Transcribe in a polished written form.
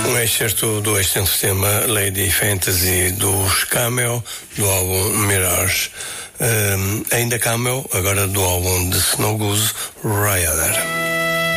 Um excerto do extenso tema Lady Fantasy dos Camel, do álbum Mirage. Ainda Camel, agora do álbum de Snow Goose Rider.